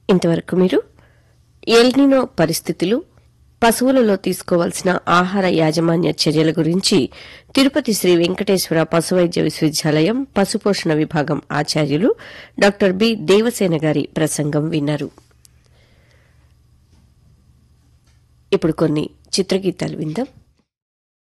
ఇంతవరకు మీరు ఎల్నినో పరిస్థితులు, పశువులలో తీసుకోవాల్సిన ఆహార యాజమాన్య చర్యల గురించి తిరుపతి శ్రీ వెంకటేశ్వర పశువైద్య విశ్వవిద్యాలయం పశుపోషణ విభాగం ఆచార్యులు డాక్టర్ బి దేవసేన గారి ప్రసంగం విన్నారు. ఇప్పుడు కొన్ని చిత్రగీతాలు విందాం.